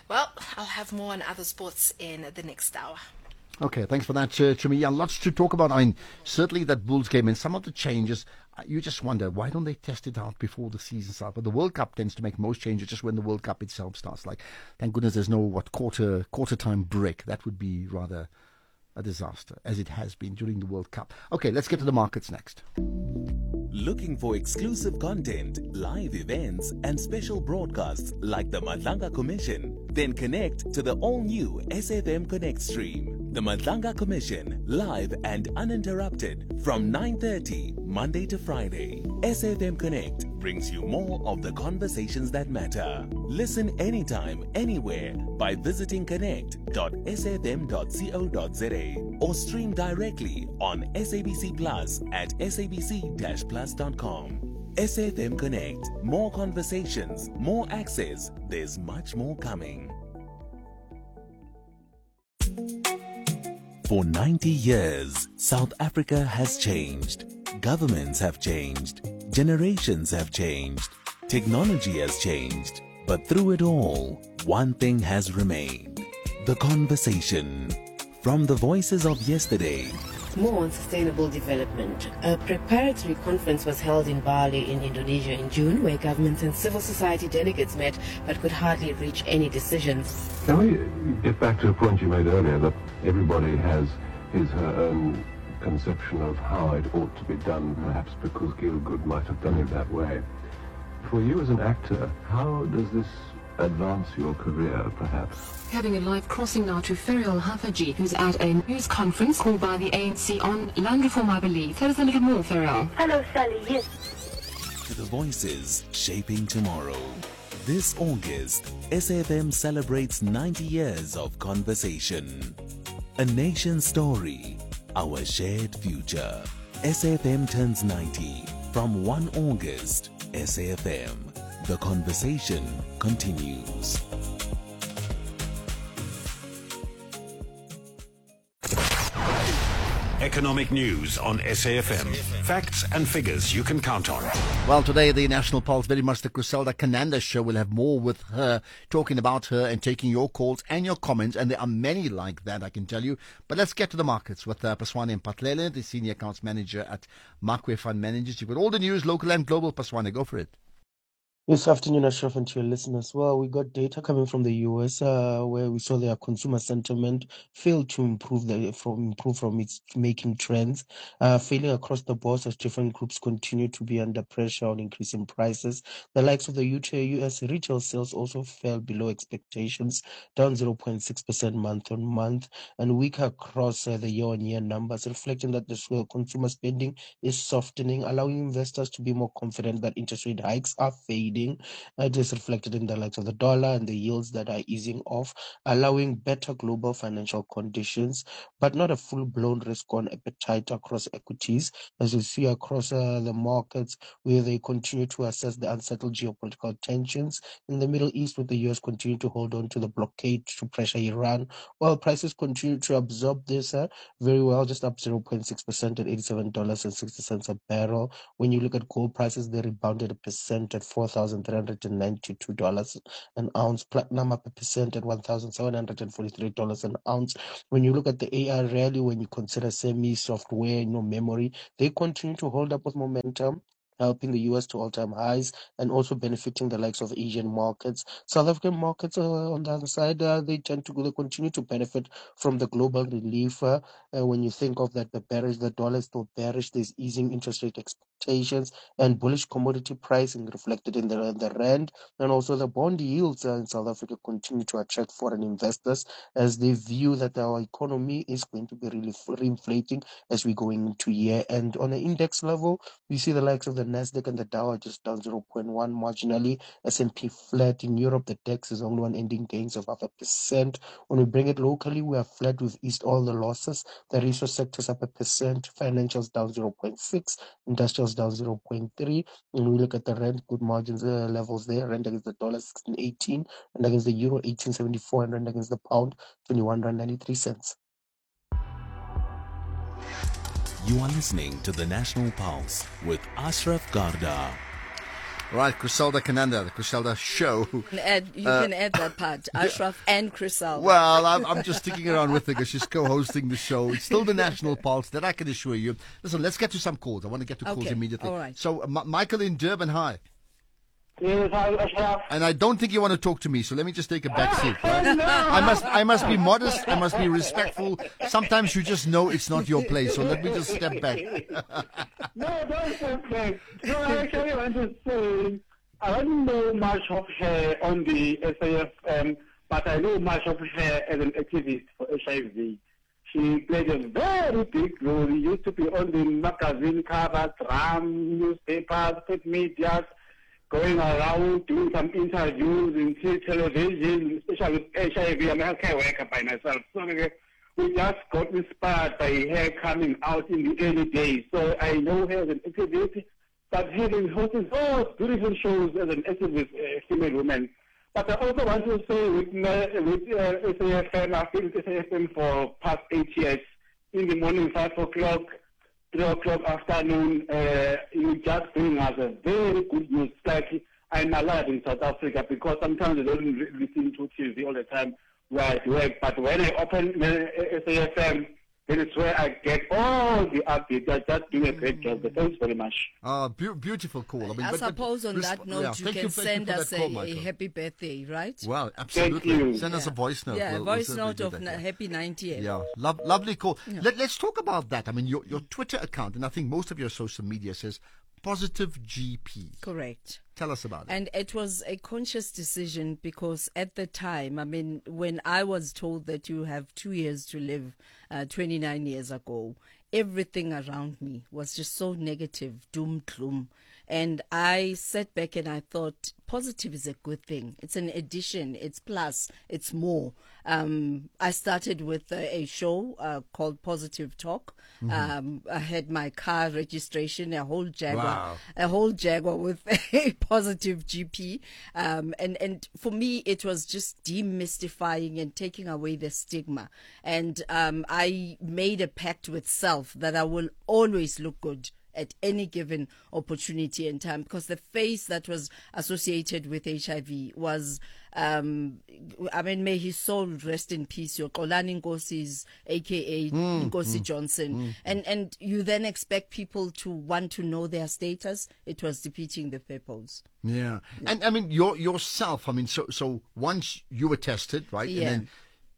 Well, I'll have more on other sports in the next hour. Okay, thanks for that, Chumi. Yeah, lots to talk about. I mean, certainly that Bulls game and some of the changes, you just wonder, why don't they test it out before the season starts? But the World Cup tends to make most changes just when the World Cup itself starts. Like, thank goodness there's no, quarter time break. That would be rather a disaster, as it has been during the World Cup. Okay, let's get to the markets next. Looking for exclusive content, live events, and special broadcasts like the Madlanga Commission? Then connect to the all-new SFM Connect stream. The Madlanga Commission, live and uninterrupted from 9:30 Monday to Friday. SFM Connect brings you more of the conversations that matter. Listen anytime, anywhere by visiting connect.sfm.co.za or stream directly on SABC Plus at sabc-plus.com. SFM Connect. More conversations, more access. There's much more coming. For 90 years, South Africa has changed. Governments have changed. Generations have changed. Technology has changed. But through it all, one thing has remained. The conversation. From the voices of yesterday. More on sustainable development. A preparatory conference was held in Bali in Indonesia in June, where governments and civil society delegates met but could hardly reach any decisions. Can we get back to a point you made earlier that everybody has her own conception of how it ought to be done, perhaps because Gielgud might have done it that way. For you as an actor, how does this advance your career, perhaps? Having a live crossing now to Ferial Hafaji, who's at a news conference called by the ANC on land reform, I believe. Tell us a little more, Ferial. Hello, Sally. Yes. To the voices shaping tomorrow. This August, SFM celebrates 90 years of conversation. A nation story, our shared future. SFM turns 90 from 1 August. SAFM. The conversation continues. Economic news on SAFM. Facts and figures you can count on. Well, today the National Pulse, very much the Griselda Kananda show. We'll have more with her, talking about her and taking your calls and your comments. And there are many like that, I can tell you. But let's get to the markets with Paswane Mpatlele, the Senior Accounts Manager at Markway Fund Managers. You've got all the news, local and global. Paswane, go for it. This afternoon, Ashraf, and to your listeners. Well, we got data coming from the US, where we saw their consumer sentiment fail to improve from its making trends, failing across the board as different groups continue to be under pressure on increasing prices. The likes of the US retail sales also fell below expectations, down 0.6% month on month, and weaker across the year-on-year numbers, reflecting that the consumer spending is softening, allowing investors to be more confident that interest rate hikes are fading. It is reflected in the likes of the dollar and the yields that are easing off, allowing better global financial conditions, but not a full-blown risk-on appetite across equities, as you see across the markets, where they continue to assess the unsettled geopolitical tensions in the Middle East, with the US continue to hold on to the blockade to pressure Iran, while prices continue to absorb this very well, just up 0.6% at $87.60 a barrel. When you look at gold prices, they rebounded 1% at $4,392 an ounce. Platinum up 1% at $1,743 an ounce. When you look at the AI rally, when you consider semi-software, memory, they continue to hold up with momentum, helping the US to all-time highs and also benefiting the likes of Asian markets. South African markets, on the other side, they continue to benefit from the global relief. When you think of that, the dollar is still bearish. There's easing interest rate expectations and bullish commodity pricing reflected in the rand, and also the bond yields in South Africa continue to attract foreign investors as they view that our economy is going to be really reinflating as we go into year. And on an index level, we see the likes of the Nasdaq and the Dow are just down 0.1 marginally. S&P flat. In Europe, the DAX is only one ending gains of 0.5%. When we bring it locally, we are flat with East all the losses. The resource sectors up 1%, financials down 0.6, industrials down 0.3. When we look at the rand, good margins levels there. Rand against the dollar 16.18, and against the euro 18.74, and rand against the pound 21.93 cents. You are listening to the National Pulse with Ashraf Garda. Right, Griselda Kananda, the Griselda Show. You can add that part, Ashraf and Griselda. Well, I'm just sticking around with her because she's co-hosting the show. It's still the National Pulse, that I can assure you. Listen, let's get to some calls. I want to get to calls immediately. All right. So, Michael in Durban, hi. Yes, Ashraf. And I don't think you want to talk to me, so let me just take a back seat. Right? I must be modest. I must be respectful. Sometimes you just know it's not your place, so let me just step back. No, don't step back. No, I actually want to say, I don't know much of her on the SAFM, but I know much of her as an activist for HIV. She played a very big role. She used to be on the magazine covers, drum, newspapers, print media, going around doing some interviews in television, especially with HIV. I'm a healthcare worker by myself. So we just got inspired by her coming out in the early days. So I know her as an activist, but having hosted all beautiful shows as an activist female woman. But I also want to say with SAFM, I've been with SAFM for past 8 years. In the morning, 5 o'clock, 3 o'clock afternoon, you just bring us a very good news. Like I'm alive in South Africa because sometimes I don't listen to TV all the time where I work. But when I open SAFM, that is where I get all the updates. They're just doing a great job. Thanks very much. Beautiful call. I suppose on that note, you can send us a happy birthday, right? Well, absolutely. Send us a voice note. Yeah, voice note of happy 90th. Yeah, lovely call. Yeah. Let's talk about that. I mean, your Twitter account, and I think most of your social media says Positive GP. Correct. Tell us about it. And it was a conscious decision because at the time, I mean, when I was told that you have 2 years to live 29 years ago, everything around me was just so negative, doom, gloom. And I sat back and I thought, positive is a good thing. It's an addition. It's plus. It's more. I started with a show called Positive Talk. Mm-hmm. I had my car registration, a whole Jaguar with a positive GP. And for me, it was just demystifying and taking away the stigma. And I made a pact with self that I will always look good at any given opportunity and time, because the face that was associated with HIV was, I mean, may his soul rest in peace, your Xolani Nkosi's, aka Nkosi Johnson. And you then expect people to want to know their status. It was defeating the purpose. Yeah. And I mean, yourself, I mean, so once you were tested, right? Yeah. And then,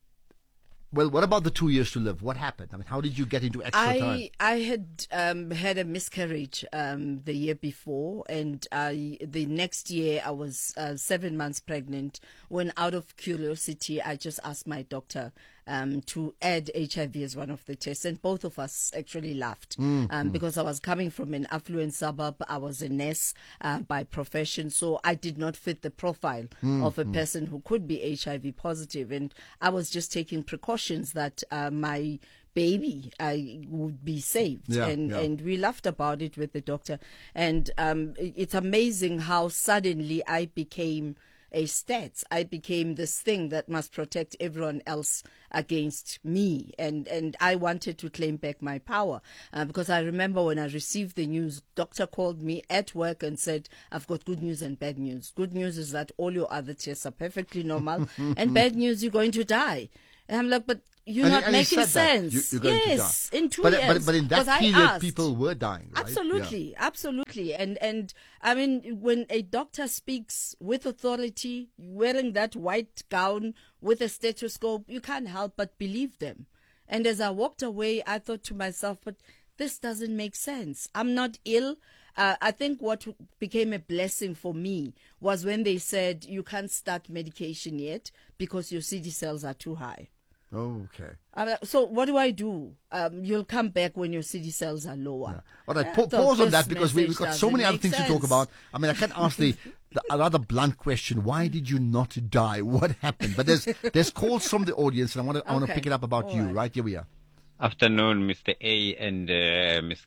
well, what about the 2 years to live? What happened? I mean, how did you get into extra time? I had had a miscarriage the year before, and the next year I was 7 months pregnant. When out of curiosity, I just asked my doctor to add HIV as one of the tests, and both of us actually laughed because I was coming from an affluent suburb. I was a nurse by profession, so I did not fit the profile of a person who could be HIV positive, and I was just taking precautions that my baby would be saved. And we laughed about it with the doctor. And it's amazing how suddenly I became a stats. I became this thing that must protect everyone else against me. And I wanted to claim back my power because I remember when I received the news, doctor called me at work and said, I've got good news and bad news. Good news is that all your other tests are perfectly normal and bad news, you're going to die. And I'm like, but you're not making sense. You're going to die. In 2 years. But in that period, people were dying, right? Absolutely, absolutely. And I mean, when a doctor speaks with authority, wearing that white gown with a stethoscope, you can't help but believe them. And as I walked away, I thought to myself, but this doesn't make sense. I'm not ill. I think what became a blessing for me was when they said you can't start medication yet because your CD cells are too high. Okay. So what do I do? You'll come back when your CD cells are lower. Yeah. All right, pause on that because we've got so many other things to talk about. I mean, I can't ask the rather blunt question. Why did you not die? What happened? But there's calls from the audience, and I want to pick it up about you. Right, here we are. Afternoon, Mr. A and Miss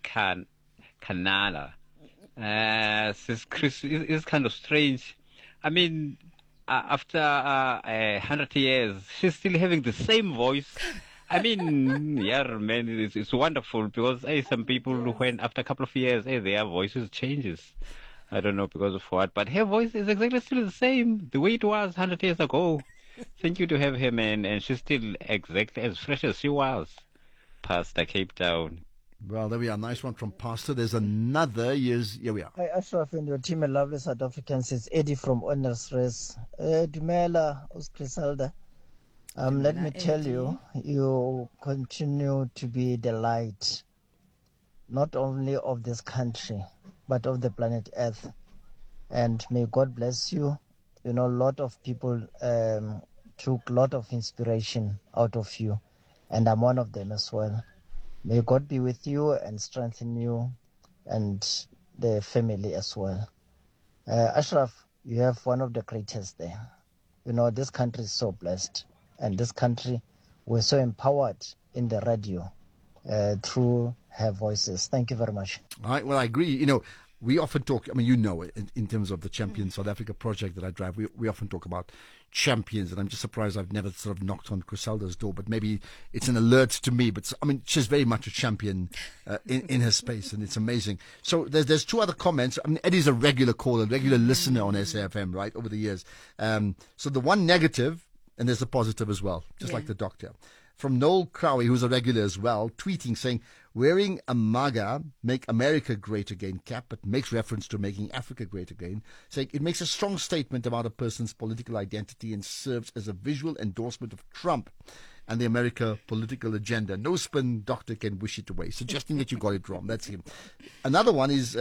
Kanala. It's kind of strange. I mean, after 100 years, she's still having the same voice. I mean, yeah, man, it's wonderful because some people, when after a couple of years, their voices changes. I don't know because of what, but her voice is exactly still the same, the way it was 100 years ago. Thank you to have her, man, and she's still exactly as fresh as she was. Pastor Cape Town. Well, there we are. Nice one from Pastor. There's another. Here we are. Hi, Ashraf and your team, and lovely South Africans. It's Eddie from Honors Race. Dumela, Griselda. Let me tell you, you continue to be the light, not only of this country, but of the planet Earth. And may God bless you. You know, a lot of people took a lot of inspiration out of you, and I'm one of them as well. May God be with you and strengthen you and the family as well. Ashraf, you have one of the greatest there. You know, this country is so blessed, and this country, we're so empowered in the radio through her voices. Thank you very much. All right, well, I agree. You know, we often talk, I mean, you know, in terms of the Champion South Africa project that I drive, we often talk about champions, and I'm just surprised I've never sort of knocked on Griselda's door, but maybe it's an alert to me. But, I mean, she's very much a champion in her space, and it's amazing. So there's two other comments. I mean, Eddie's a regular caller, regular listener on SAFM, right, over the years. So the one negative, and there's a positive as well, just like the doctor. From Noel Crowley, who's a regular as well, tweeting saying, wearing a MAGA, Make America Great Again cap, but makes reference to making Africa great again, saying it makes a strong statement about a person's political identity and serves as a visual endorsement of Trump and the America political agenda. No spin doctor can wish it away, suggesting that you got it wrong. That's him. Another one is,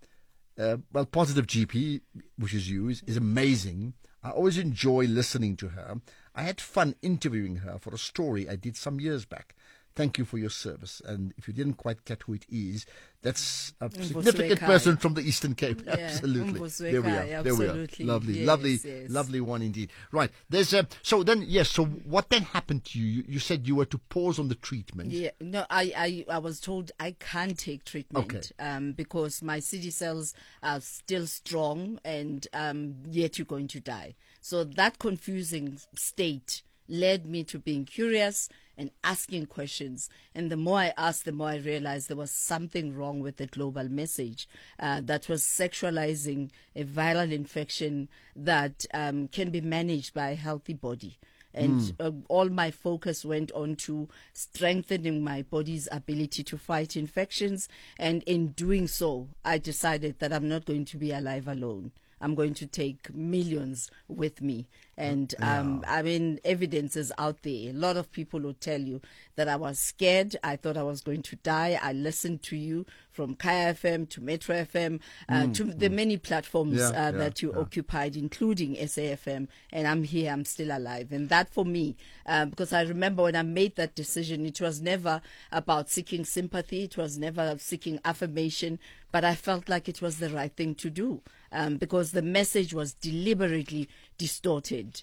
Positive GP, which is you, is amazing. I always enjoy listening to her. I had fun interviewing her for a story I did some years back. Thank you for your service. And if you didn't quite get who it is, that's a significant person from the Eastern Cape. Yeah, absolutely. There we are. Absolutely. There we are. Lovely, Yes. lovely one indeed. Right. There's so what then happened to you? You said you were to pause on the treatment. Yeah. No, I was told I can't take treatment because my CD cells are still strong and yet you're going to die. So that confusing state led me to being curious and asking questions. And the more I asked, the more I realized there was something wrong with the global message that was sexualizing a viral infection that can be managed by a healthy body. And all my focus went on to strengthening my body's ability to fight infections. And in doing so, I decided that I'm not going to be alive alone. I'm going to take millions with me. And, I mean, evidence is out there. A lot of people will tell you that I was scared. I thought I was going to die. I listened to you from Kaya FM to Metro FM, to the many platforms that you occupied, including SAFM. And I'm here. I'm still alive. And that for me, because I remember when I made that decision, it was never about seeking sympathy. It was never seeking affirmation. But I felt like it was the right thing to do because the message was deliberately distorted.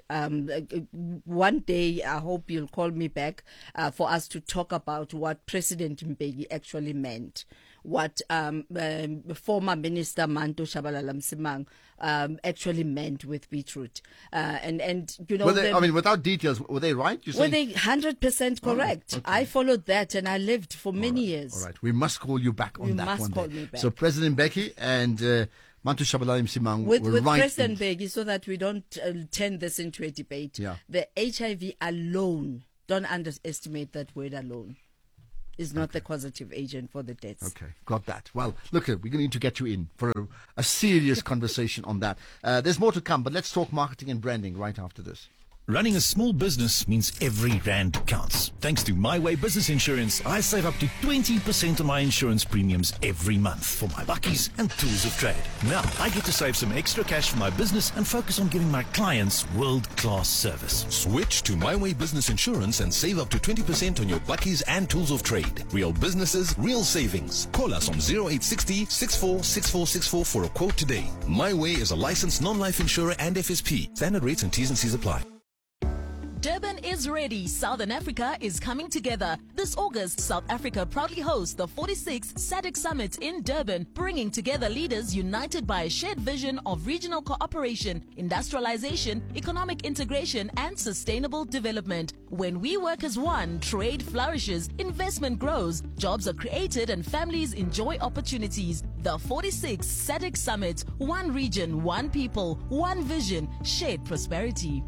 One day, I hope you'll call me back for us to talk about what President Mbeki actually meant, what former Minister Manto Shabalala Msimang actually meant with beetroot. And you know, I mean, without details, were they right? Were they 100% correct? Okay. I followed that and I lived for many years. All right, we must call you back on that one. You must call me back. So President Mbeki and Manto Shabalala Msimang with right. President Mbeki, so that we don't turn this into a debate. Yeah. The HIV alone, don't underestimate that word alone, is not the causative agent for the deaths. Okay, got that. Well, look, we're going to need to get you in for a serious conversation on that. There's more to come, but let's talk marketing and branding right after this. Running a small business means every rand counts. Thanks to My Way Business Insurance, I save up to 20% on my insurance premiums every month for my bakkies and tools of trade. Now, I get to save some extra cash for my business and focus on giving my clients world-class service. Switch to My Way Business Insurance and save up to 20% on your bakkies and tools of trade. Real businesses, real savings. Call us on 0860 646464 for a quote today. My Way is a licensed non-life insurer and FSP. Standard rates and T's and C's apply. Durban is is ready. Southern Africa is coming together. This August, South Africa proudly hosts the 46th SADC Summit in Durban, bringing together leaders united by a shared vision of regional cooperation, industrialization, economic integration, and sustainable development. When we work as one, trade flourishes, investment grows, jobs are created, and families enjoy opportunities. The 46th SADC Summit. One region, one people, one vision, shared prosperity.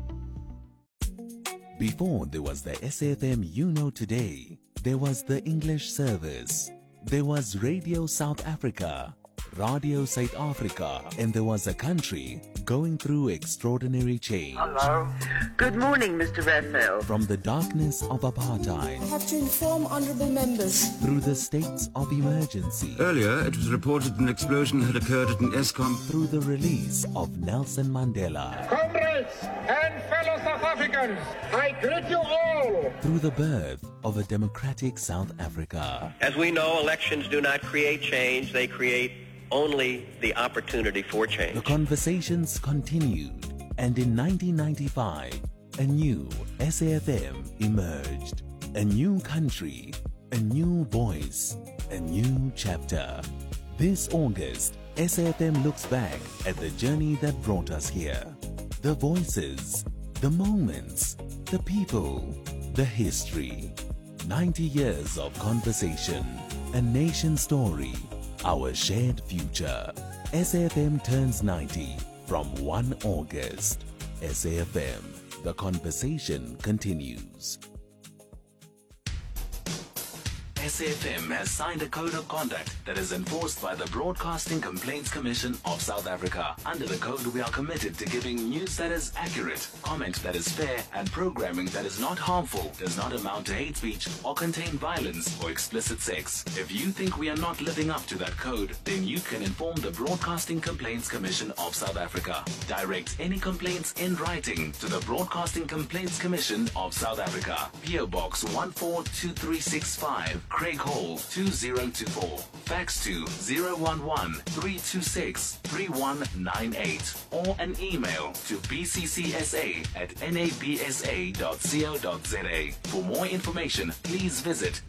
Before there was the SAFM you know today, there was the English service. There was Radio South Africa, Radio South Africa, and there was a country going through extraordinary change. Hello. Good morning, Mr. Raphael. From the darkness of apartheid I have to inform honourable members. through the states of emergency, Earlier, it was reported an explosion had occurred at an ESCOM. through the release of Nelson Mandela, Comrades and fellow South Africans, I greet you all. through the birth of a democratic South Africa. As we know, elections do not create change, they create only the opportunity for change. The conversations continued, and in 1995, a new SAFM emerged. A new country, a new voice, a new chapter. This August, SAFM looks back at the journey that brought us here. The voices, the moments, the people, the history. 90 years of conversation, a nation story, our shared future. SAFM turns 90 from 1 August. SAFM, the conversation continues. SAFM has signed a code of conduct that is enforced by the Broadcasting Complaints Commission of South Africa. Under the code, we are committed to giving news that is accurate, comment that is fair, and programming that is not harmful, does not amount to hate speech, or contain violence or explicit sex. If you think we are not living up to that code, then you can inform the Broadcasting Complaints Commission of South Africa. Direct any complaints in writing to the Broadcasting Complaints Commission of South Africa. PO Box 142365. Craig Hall 2024. Fax to 011-326-3198 or an email to bccsa@nabsa.co.za. For more information, please visit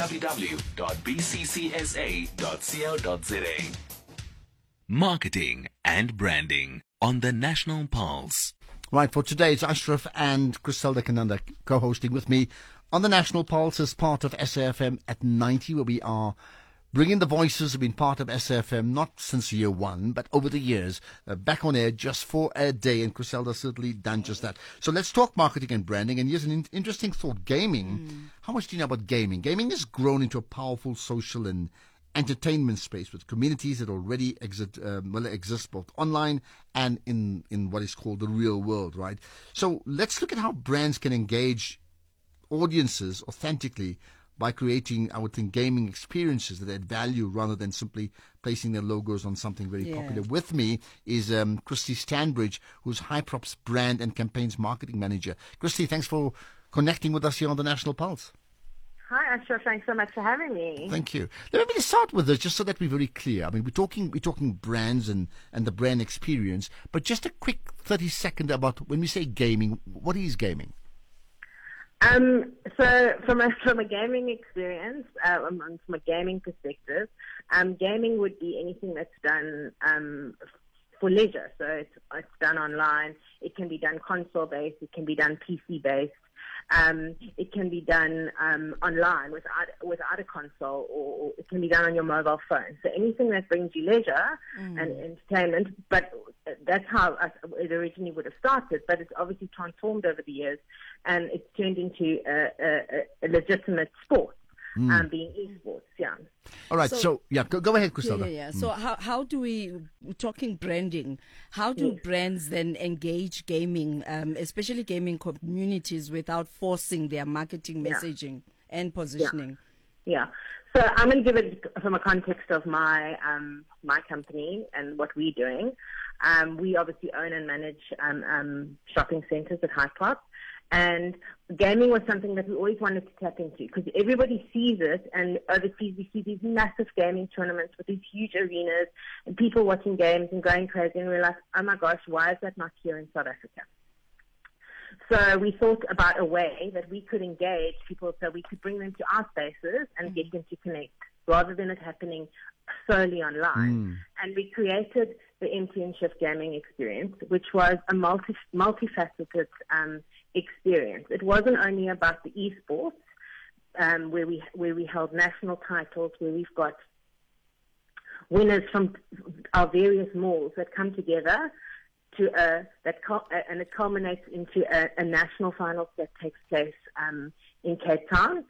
www.bccsa.co.za. Marketing and branding on the National Pulse. Right, for today, it's Ashraf and Griselda Kananda co-hosting with me on the National Pulse as part of SAFM at 90, where we are bringing the voices who've been part of SAFM, not since year one, but over the years, back on air just for a day, and Griselda certainly done just that. So let's talk marketing and branding, and here's an interesting thought. Gaming, how much do you know about gaming? Gaming has grown into a powerful social and entertainment space with communities that already exist both online and in what is called the real world, right? So let's look at how brands can engage audiences authentically by creating, I would think, gaming experiences that add value rather than simply placing their logos on something very popular. With me is Christy Stanbridge, who's Hyprops Brand and Campaigns Marketing Manager. Christy, thanks for connecting with us here on the National Pulse. Hi, Ashraf. Thanks so much for having me. Thank you. Let me start with this, just so that we're very clear. I mean, we're talking brands and the brand experience, but just a quick 30-second about when we say gaming, what is gaming? So from a gaming experience, from a gaming perspective, gaming would be anything that's done for leisure. So it's done online. It can be done console-based. It can be done PC-based. It can be done online without a console, or it can be done on your mobile phone. So anything that brings you leisure and entertainment, but that's how it originally would have started, but it's obviously transformed over the years, and it's turned into a legitimate sport. Being esports, yeah. All right, so go ahead, Griselda. So how do we, talking branding, how do brands then engage gaming, especially gaming communities, without forcing their marketing messaging and positioning? Yeah. So I'm going to give it from a context of my my company and what we're doing. We obviously own and manage shopping centres at Hyprops. And gaming was something that we always wanted to tap into because everybody sees it, and overseas we see these massive gaming tournaments with these huge arenas and people watching games and going crazy, and we're like, oh my gosh, why is that not here in South Africa? So we thought about a way that we could engage people, so we could bring them to our spaces and get them to connect, rather than it happening solely online. And we created the MTN Shift gaming experience, which was a multifaceted experience. It wasn't only about the esports, where we held national titles, where we've got winners from our various malls that come together and it culminates into a national final that takes place in Cape Town.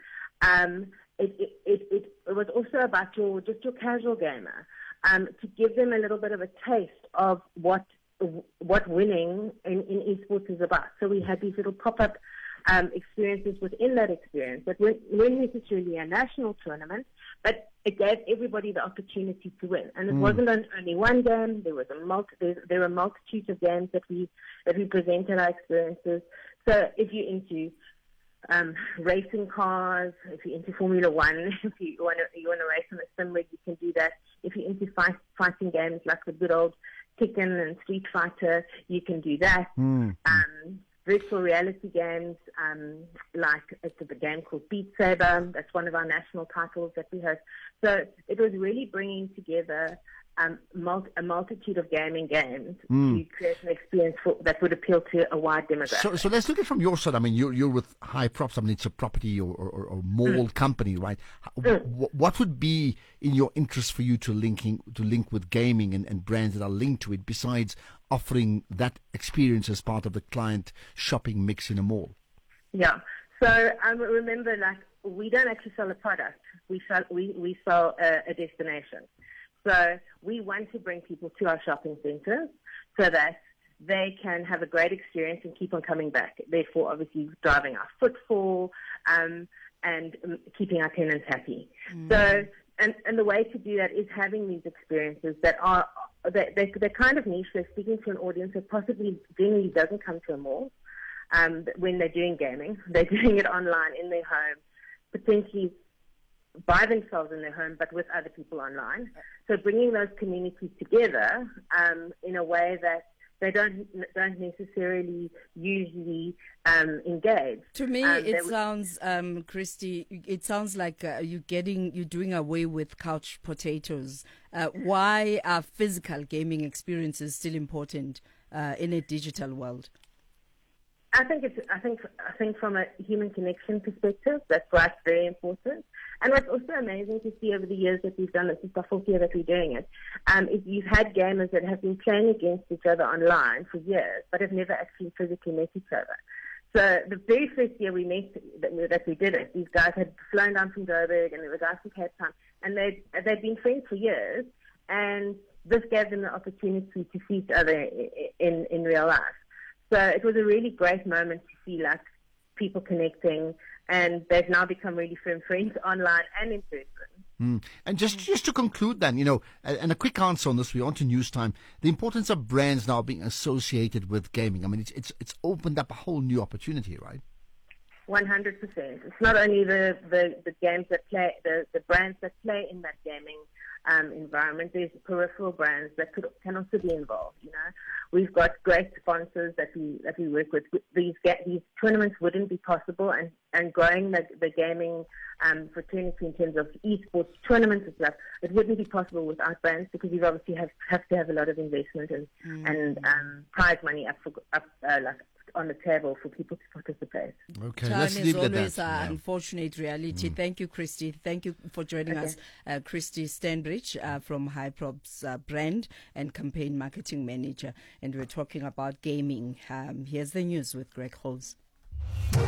It was also about your casual gamer, to give them a little bit of a taste of what winning in esports is about. So we had these little pop-up experiences within that experience that weren't necessarily a national tournament, but it gave everybody the opportunity to win. And it wasn't only one game. There was there were multitudes of games that we presented our experiences. So if you're into racing cars, if you're into Formula One, if you want to race on a sim rig, you can do that. If you're into fighting games like the good old Tekken and Street Fighter, you can do that. Virtual reality games, like it's a game called Beat Saber. That's one of our national titles that we host. So it was really bringing together a multitude of gaming games to create an experience that would appeal to a wide demographic. So let's look at it from your side. I mean, you're with Hyprops. I mean, it's a property or mall company, right? What would be in your interest for you to link with gaming and brands that are linked to it, besides offering that experience as part of the client shopping mix in a mall? Yeah. So remember, like, we don't actually sell a product. We sell a destination. So we want to bring people to our shopping centres so that they can have a great experience and keep on coming back. Therefore, obviously, driving our footfall and keeping our tenants happy. So, and the way to do that is having these experiences that are they're kind of niche. They're speaking to an audience that possibly generally doesn't come to a mall when they're doing gaming. They're doing it online in their home, potentially by themselves in their home, but with other people online. So bringing those communities together in a way that they don't necessarily usually engage. To me, it sounds, Christy, it sounds like you're doing away with couch potatoes. Why are physical gaming experiences still important in a digital world? I think from a human connection perspective, that's very important. And what's also amazing to see over the years that we've done this, it's the fourth year that we're doing it, is you've had gamers that have been playing against each other online for years, but have never actually physically met each other. So the very first year we met that we did it, these guys had flown down from Joburg, and there were guys from Cape Town, and they'd been friends for years, and this gave them the opportunity to see each other in real life. So it was a really great moment to see, like, people connecting, and they've now become really firm friends online and in person. And just to conclude then, and a quick answer on this, we're on to news time, the importance of brands now being associated with gaming. I mean, it's opened up a whole new opportunity, right? 100%. It's not only the games that play, the brands that play in that gaming environment. There's peripheral brands that can also be involved. We've got great sponsors that we work with. These tournaments wouldn't be possible, and growing the gaming fraternity in terms of esports tournaments and stuff, it wouldn't be possible without brands, because you obviously have to have a lot of investment and prize money up on the table for people to participate. Okay, time let's is leave it at always that. an unfortunate reality. Thank you, Christy. Thank you for joining us. Christy Stanbridge from Hyprops brand and campaign marketing manager. And we're talking about gaming. Here's the news with Greg Holmes.